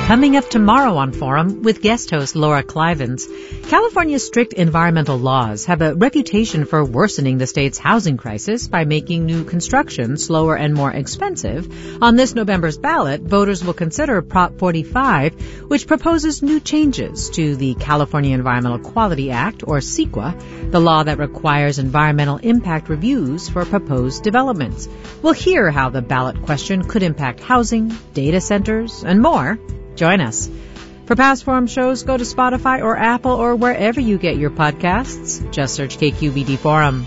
Coming up tomorrow on Forum with guest host Laura Clivens. California's strict environmental laws have a reputation for worsening the state's housing crisis by making new construction slower and more expensive. On this November's ballot, voters will consider Prop 45, which proposes new changes to the California Environmental Quality Act, or CEQA, the law that requires environmental impact reviews for proposed developments. We'll hear how the ballot question could impact housing, data centers, and more. Join us. For past Forum shows, go to Spotify or Apple or wherever you get your podcasts. Just search KQED Forum.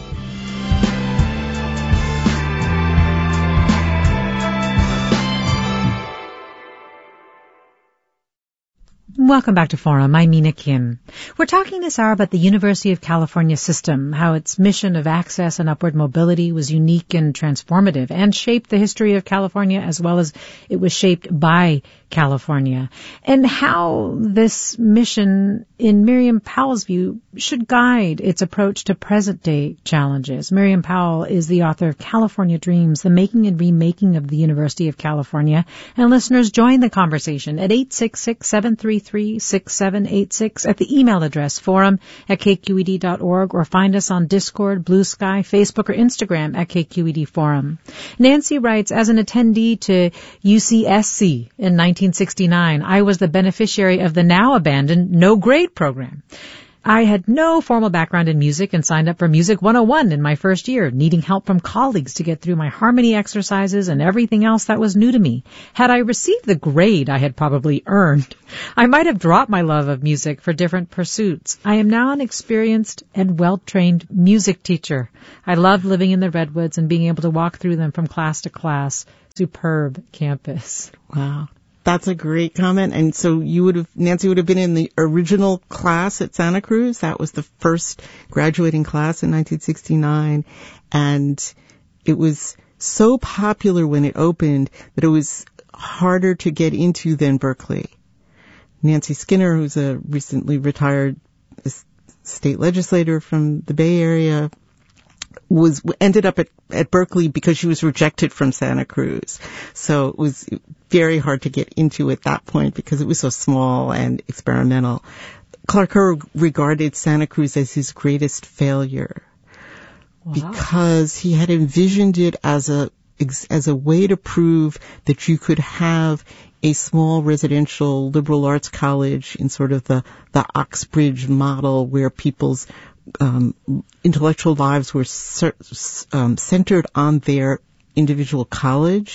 Welcome back to Forum. I'm Mina Kim. We're talking this hour about the University of California system, how its mission of access and upward mobility was unique and transformative and shaped the history of California as well as it was shaped by California, and how this mission, in Miriam Powell's view, should guide its approach to present-day challenges. Miriam Powell is the author of California Dreams, the making and remaking of the University of California, and listeners join the conversation at 866-733-6786 at the email address forum@kqed.org, or find us on Discord, Blue Sky, Facebook, or Instagram at KQED Forum. Nancy writes, as an attendee to UCSC in 1969, I was the beneficiary of the now abandoned No Grade program. I had no formal background in music and signed up for Music 101 in my first year, needing help from colleagues to get through my harmony exercises and everything else that was new to me. Had I received the grade I had probably earned, I might have dropped my love of music for different pursuits. I am now an experienced and well-trained music teacher. I loved living in the Redwoods and being able to walk through them from class to class. Superb campus. Wow. That's a great comment. And so Nancy would have been in the original class at Santa Cruz. That was the first graduating class in 1969. And it was so popular when it opened that it was harder to get into than Berkeley. Nancy Skinner, who's a recently retired state legislator from the Bay Area, ended up at Berkeley because she was rejected from Santa Cruz. So it was very hard to get into at that point because it was so small and experimental. Clark Kerr regarded Santa Cruz as his greatest failure. Wow. Because he had envisioned it as a way to prove that you could have a small residential liberal arts college in sort of the Oxbridge model where people's intellectual lives were centered on their individual college,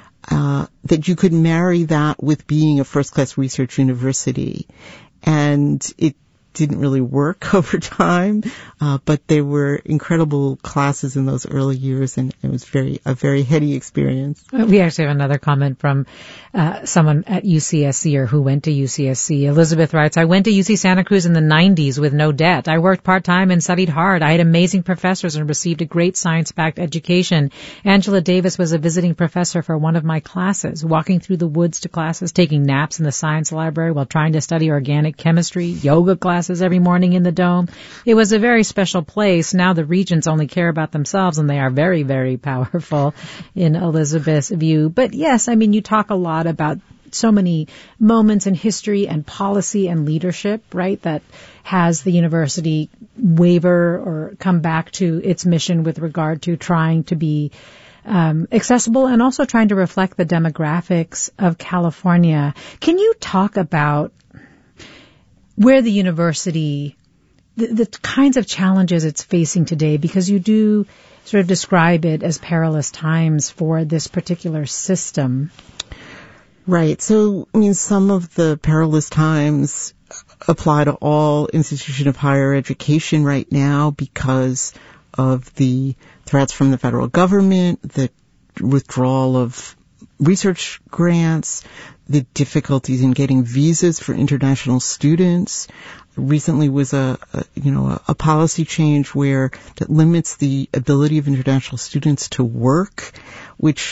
that you could marry that with being a first-class research university. And it didn't really work over time, but there were incredible classes in those early years, and it was a very heady experience. We actually have another comment from someone at UCSC or who went to UCSC. Elizabeth writes, I went to UC Santa Cruz in the 90s with no debt. I worked part-time and studied hard. I had amazing professors and received a great science-backed education. Angela Davis was a visiting professor for one of my classes, walking through the woods to classes, taking naps in the science library while trying to study organic chemistry, yoga classes every morning in the Dome. It was a very special place. Now the regents only care about themselves, and they are very, very powerful in Elizabeth's view. But yes, I mean, you talk a lot about so many moments in history and policy and leadership, right, that has the university waver or come back to its mission with regard to trying to be accessible and also trying to reflect the demographics of California. Can you talk about where the university, the kinds of challenges it's facing today, because you do sort of describe it as perilous times for this particular system. Right. So, I mean, some of the perilous times apply to all institutions of higher education right now because of the threats from the federal government, the withdrawal of research grants, the difficulties in getting visas for international students. Recently was a policy change that limits the ability of international students to work, which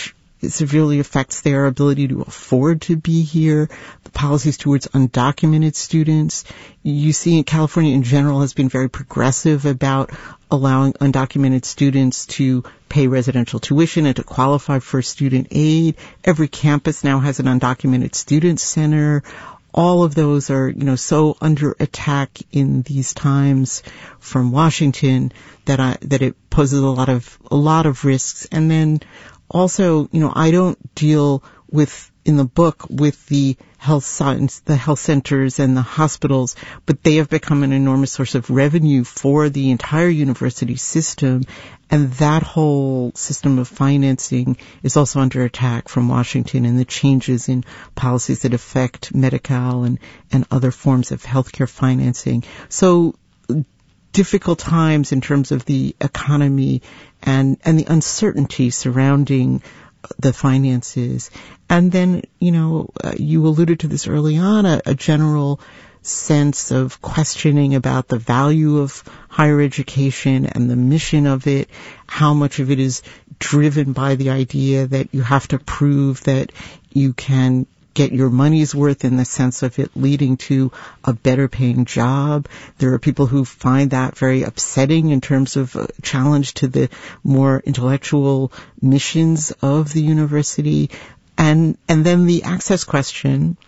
severely affects their ability to afford to be here. The policies towards undocumented students. You see, California in general has been very progressive about allowing undocumented students to pay residential tuition and to qualify for student aid. Every campus now has an undocumented student center. All of those are, so under attack in these times from Washington that it poses a lot of risks. And then also, I don't deal with, in the book, with the health centers and the hospitals, but they have become an enormous source of revenue for the entire university system. And that whole system of financing is also under attack from Washington and the changes in policies that affect Medi-Cal and other forms of healthcare financing. So difficult times in terms of the economy and the uncertainty surrounding the finances. And then, you alluded to this early on, a general sense of questioning about the value of higher education and the mission of it, how much of it is driven by the idea that you have to prove that you can get your money's worth in the sense of it leading to a better paying job. There are people who find that very upsetting in terms of a challenge to the more intellectual missions of the university. And then the access question.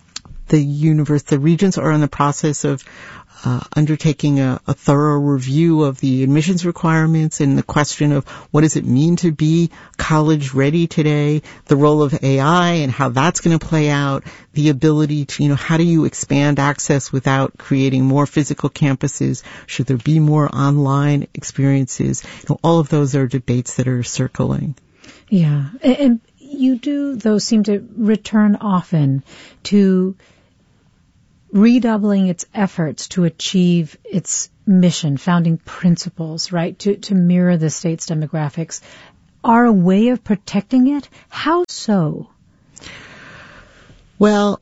The regents are in the process of undertaking a thorough review of the admissions requirements and the question of what does it mean to be college ready today, the role of AI and how that's going to play out, the ability to, how do you expand access without creating more physical campuses? Should there be more online experiences? All of those are debates that are circling. Yeah. And you do, though, seem to return often to redoubling its efforts to achieve its mission, founding principles, right, to mirror the state's demographics, are a way of protecting it? How so? Well,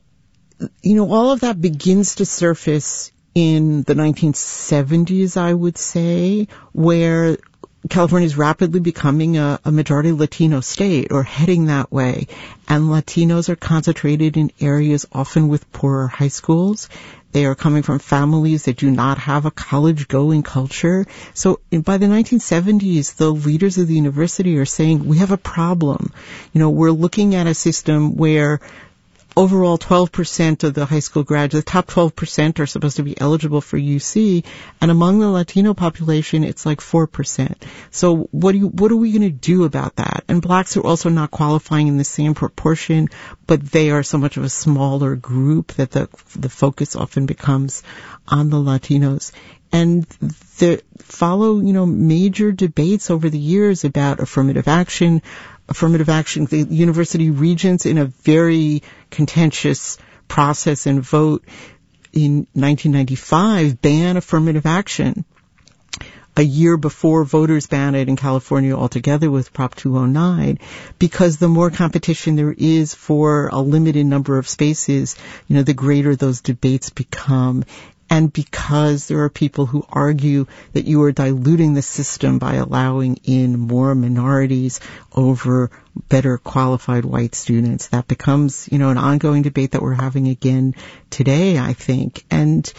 all of that begins to surface in the 1970s, I would say, where California is rapidly becoming a majority Latino state, or heading that way. And Latinos are concentrated in areas often with poorer high schools. They are coming from families that do not have a college-going culture. So by the 1970s, the leaders of the university are saying, we have a problem. We're looking at a system where overall 12% of the high school graduates, the top 12% are supposed to be eligible for UC, and among the Latino population, it's like 4%. So what are we going to do about that? And blacks are also not qualifying in the same proportion, but they are so much of a smaller group that the focus often becomes on the Latinos. And there follow, major debates over the years about affirmative action, the university regents in a very contentious process and vote in 1995 ban affirmative action a year before voters banned it in California altogether with Prop 209, because the more competition there is for a limited number of spaces, the greater those debates become. And because there are people who argue that you are diluting the system by allowing in more minorities over better qualified white students, that becomes, an ongoing debate that we're having again today, I think. And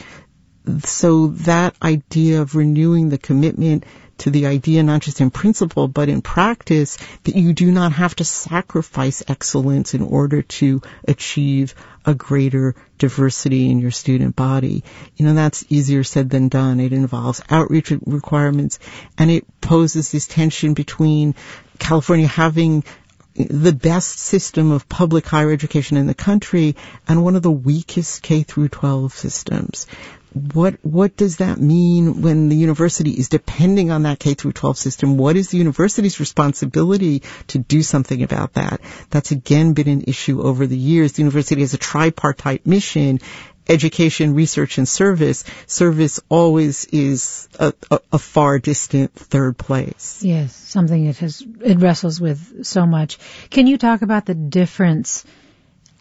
so that idea of renewing the commitment to the idea, not just in principle, but in practice, that you do not have to sacrifice excellence in order to achieve a greater diversity in your student body. That's easier said than done. It involves outreach requirements, and it poses this tension between California having the best system of public higher education in the country and one of the weakest K through 12 systems. What does that mean when the university is depending on that K through 12 system? What is the university's responsibility to do something about that? That's again been an issue over the years. The university has a tripartite mission: education, research, and service. Service always is a far distant third place. Yes, something it wrestles with so much. Can you talk about the difference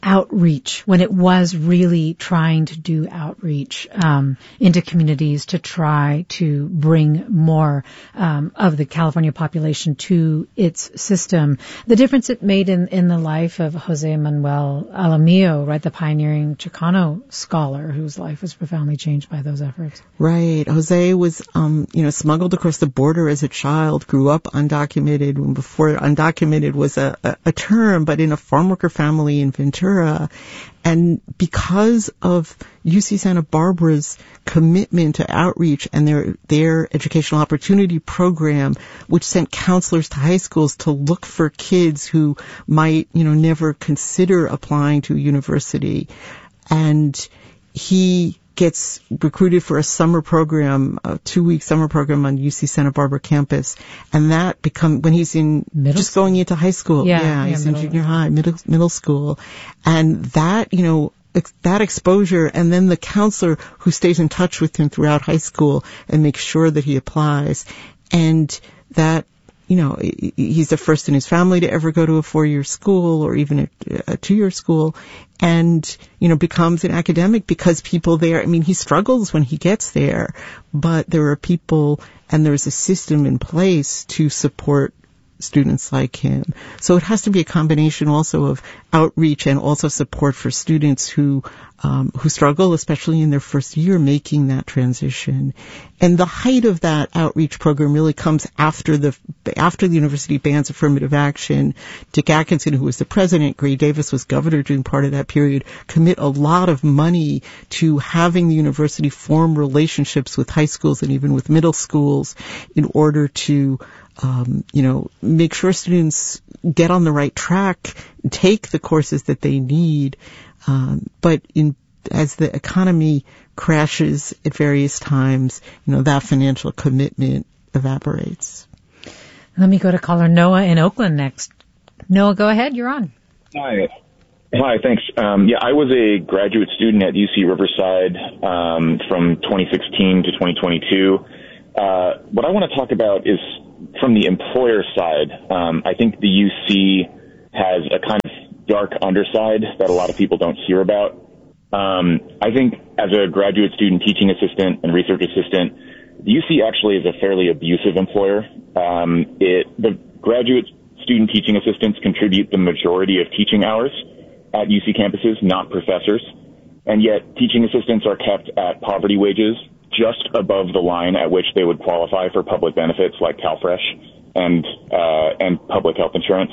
outreach, when it was really trying to do outreach into communities to try to bring more of the California population to its system. The difference it made in the life of Jose Manuel Alamillo, right, the pioneering Chicano scholar whose life was profoundly changed by those efforts. Right. Jose was, smuggled across the border as a child, grew up undocumented, when before undocumented was a term, but in a farm worker family in Ventura. And because of UC Santa Barbara's commitment to outreach and their educational opportunity program, which sent counselors to high schools to look for kids who might, never consider applying to a university. And he gets recruited for a summer program, a 2-week summer program on UC Santa Barbara campus. And that when he's going into high school. He's in junior high, middle school. And that, that exposure, and then the counselor who stays in touch with him throughout high school and makes sure that he applies. And that, he's the first in his family to ever go to a 4-year school or even a 2-year school, and, becomes an academic because people there, he struggles when he gets there, but there are people and there's a system in place to support students like him. So it has to be a combination also of outreach and also support for students who struggle, especially in their first year making that transition. And the height of that outreach program really comes after the university bans affirmative action. Dick Atkinson, who was the president, Gray Davis was governor during part of that period, commit a lot of money to having the university form relationships with high schools and even with middle schools in order to make sure students get on the right track, take the courses that they need. But as the economy crashes at various times, that financial commitment evaporates. Let me go to caller Noah in Oakland next. Noah, go ahead. You're on. Hi, thanks. I was a graduate student at UC Riverside from 2016 to 2022. What I want to talk about is from the employer side. I think the UC has a kind of dark underside that a lot of people don't hear about. I think as a graduate student, teaching assistant, and research assistant, the UC actually is a fairly abusive employer. The graduate student teaching assistants contribute the majority of teaching hours at UC campuses, not professors. And yet teaching assistants are kept at poverty wages, just above the line at which they would qualify for public benefits like CalFresh and public health insurance.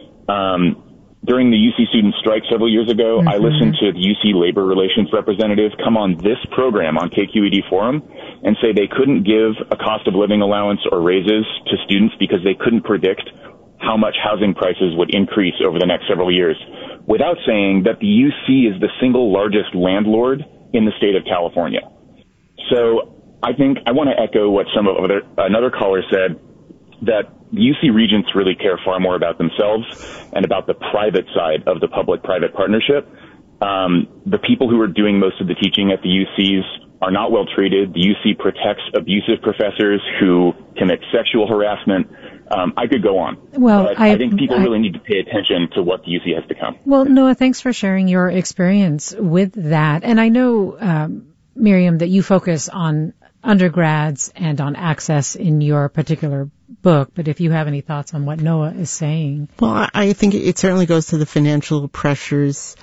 During the UC student strike several years ago, I listened to the UC labor relations representative come on this program on KQED Forum and say they couldn't give a cost of living allowance or raises to students because they couldn't predict how much housing prices would increase over the next several years, without saying that the UC is the single largest landlord in the state of California. So I think I want to echo what another caller said, that the UC regents really care far more about themselves and about the private side of the public-private partnership. The people who are doing most of the teaching at the UCs are not well treated. The UC protects abusive professors who commit sexual harassment. I could go on. Well, but I think people really need to pay attention to what the UC has become. Well, Noah, thanks for sharing your experience with that. And I know, Miriam, that you focus on undergrads and on access in your particular book, but if you have any thoughts on what Noah is saying. Well, I think it certainly goes to the financial pressures.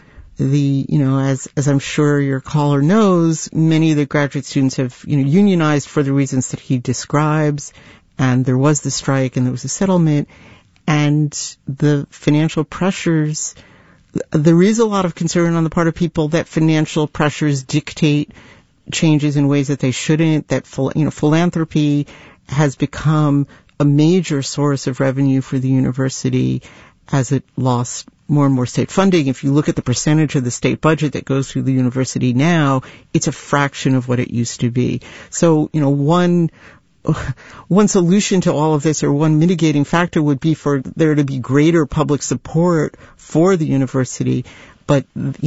As I'm sure your caller knows, many of the graduate students have, unionized for the reasons that he describes, and there was the strike and there was a settlement, and the financial pressures, there is a lot of concern on the part of people that financial pressures dictate changes in ways that they shouldn't, that philanthropy has become a major source of revenue for the university as it lost more and more state funding. If you look at the percentage of the state budget that goes through the university now, it's a fraction of what it used to be. So, one solution to all of this, or one mitigating factor, would be for there to be greater public support for the university. But,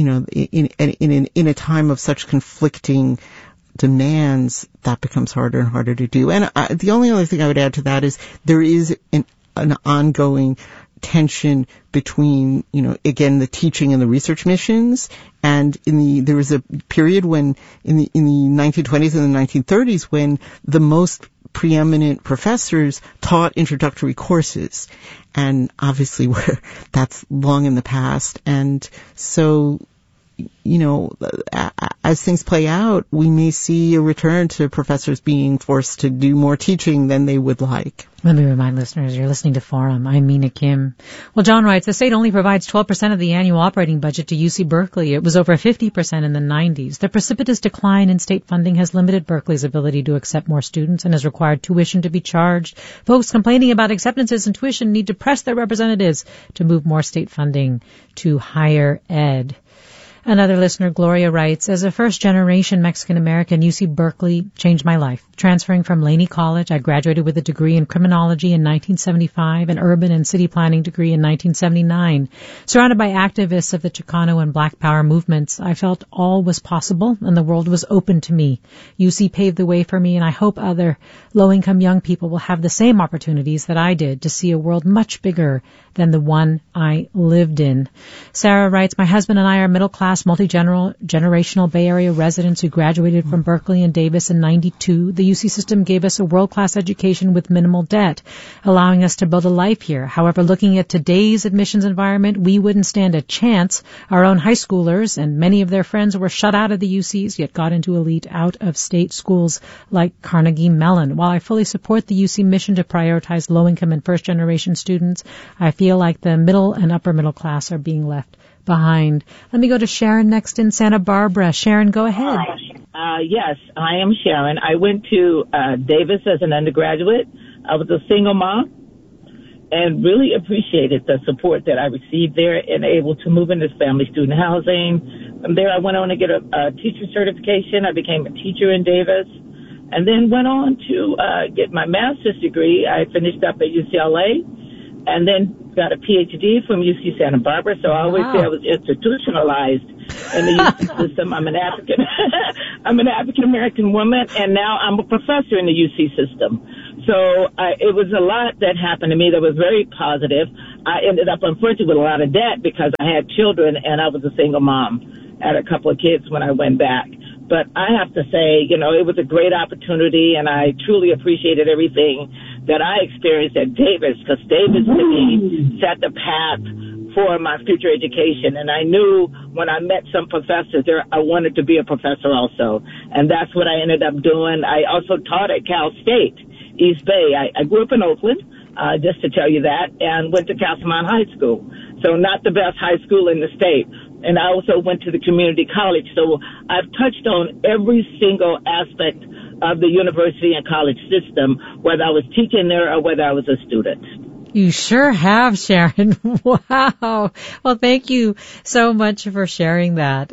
in a time of such conflicting demands, that becomes harder and harder to do. And the only other thing I would add to that is there is an ongoing tension between, again, the teaching and the research missions. And there was a period when in the 1920s and the 1930s when the most preeminent professors taught introductory courses. And obviously that's long in the past. And so, as things play out, we may see a return to professors being forced to do more teaching than they would like. Let me remind listeners, you're listening to Forum. I'm Mina Kim. Well, John writes, the state only provides 12% of the annual operating budget to UC Berkeley. It was over 50% in the 90s. The precipitous decline in state funding has limited Berkeley's ability to accept more students and has required tuition to be charged. Folks complaining about acceptances and tuition need to press their representatives to move more state funding to higher ed. Another listener, Gloria, writes, as a first-generation Mexican-American, UC Berkeley changed my life. Transferring from Laney College, I graduated with a degree in criminology in 1975, an urban and city planning degree in 1979. Surrounded by activists of the Chicano and Black Power movements, I felt all was possible and the world was open to me. UC paved the way for me, and I hope other low-income young people will have the same opportunities that I did to see a world much bigger than the one I lived in. Sarah writes, my husband and I are middle-class, multi-generational Bay Area residents who graduated from Berkeley and Davis in 92. The UC system gave us a world-class education with minimal debt, allowing us to build a life here. However, looking at today's admissions environment, we wouldn't stand a chance. Our own high schoolers and many of their friends were shut out of the UCs, yet got into elite out-of-state schools like Carnegie Mellon. While I fully support the UC mission to prioritize low-income and first-generation students, I feel like the middle and upper middle class are being left behind. Let me go to Sharon next in Santa Barbara. Sharon, go ahead. Yes, I am Sharon. I went to Davis as an undergraduate. I was a single mom and really appreciated the support that I received there and able to move into family student housing. From there, I went on to get a teacher certification. I became a teacher in Davis and then went on to get my master's degree. I finished up at UCLA and then got a PhD from UC Santa Barbara. So I always say I was institutionalized in the UC system. I'm an African American woman, and now I'm a professor in the UC system. So it was a lot that happened to me that was very positive. I ended up, unfortunately, with a lot of debt because I had children and I was a single mom. I had a couple of kids when I went back. But I have to say, it was a great opportunity, and I truly appreciated everything that I experienced at Davis, because Davis, to me, set the path for my future education. And I knew when I met some professors there, I wanted to be a professor also. And that's what I ended up doing. I also taught at Cal State, East Bay. I grew up in Oakland, just to tell you that, and went to Castlemont High School. So not the best high school in the state. And I also went to the community college. So I've touched on every single aspect of the university and college system, whether I was teaching there or whether I was a student. You sure have, Sharon. Wow. Well, thank you so much for sharing that.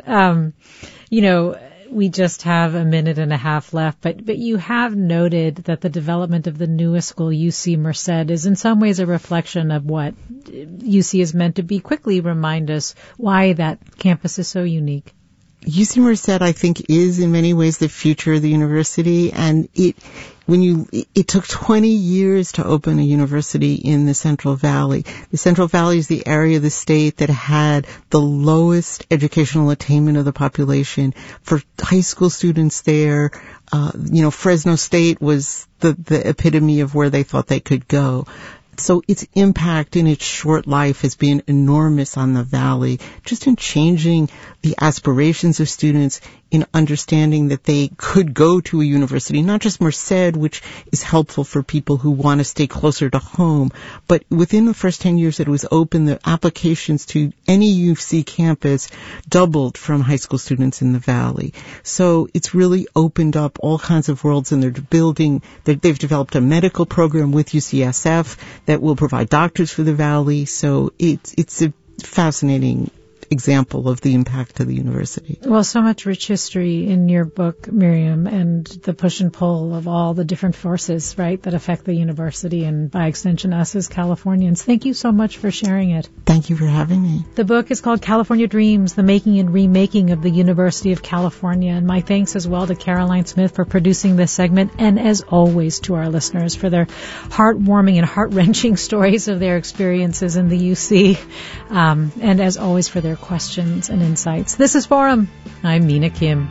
We just have a minute and a half left, but you have noted that the development of the newest school, UC Merced, is in some ways a reflection of what UC is meant to be. Quickly remind us why that campus is so unique. UC Merced, I think, is in many ways the future of the university, and it took 20 years to open a university in the Central Valley. The Central Valley is the area of the state that had the lowest educational attainment of the population. For high school students there, Fresno State was the epitome of where they thought they could go. So its impact in its short life has been enormous on the Valley, just in changing the aspirations of students, in understanding that they could go to a university, not just Merced, which is helpful for people who want to stay closer to home, but within the first 10 years that it was open, the applications to any UC campus doubled from high school students in the Valley. So it's really opened up all kinds of worlds, and they've developed a medical program with UCSF that will provide doctors for the Valley. So it's a fascinating example of the impact of the university. Well, so much rich history in your book, Miriam, and the push and pull of all the different forces, right, that affect the university and by extension us as Californians. Thank you so much for sharing it. Thank you for having me. The book is called California Dreams, The Making and Remaking of the University of California. And my thanks as well to Caroline Smith for producing this segment, and as always to our listeners for their heartwarming and heart-wrenching stories of their experiences in the UC, and as always for their questions and insights. This is Forum. I'm Mina Kim.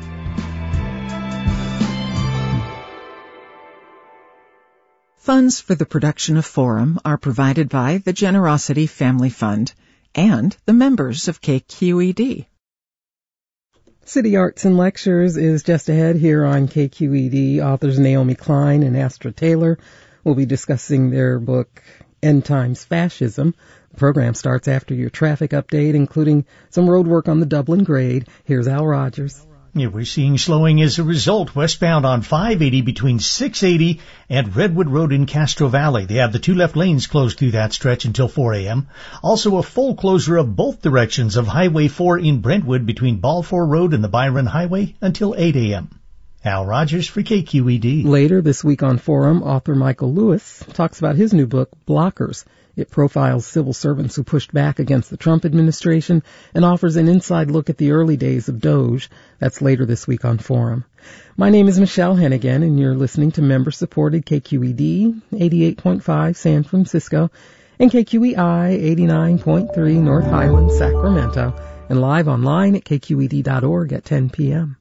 Funds for the production of Forum are provided by the Generosity Family Fund and the members of KQED. City Arts and Lectures is just ahead here on KQED. Authors Naomi Klein and Astra Taylor will be discussing their book, End Times Fascism. The program starts after your traffic update, including some road work on the Dublin Grade. Here's Al Rogers. Yeah, we're seeing slowing as a result westbound on 580 between 680 and Redwood Road in Castro Valley. They have the two left lanes closed through that stretch until 4 a.m. Also a full closure of both directions of Highway 4 in Brentwood between Balfour Road and the Byron Highway until 8 a.m. Al Rogers for KQED. Later this week on Forum, author Michael Lewis talks about his new book, Blockers. It profiles civil servants who pushed back against the Trump administration and offers an inside look at the early days of Doge. That's later this week on Forum. My name is Michelle Hennigan, and you're listening to member-supported KQED 88.5 San Francisco and KQEI 89.3 North Highlands, Sacramento, and live online at kqed.org at 10 p.m.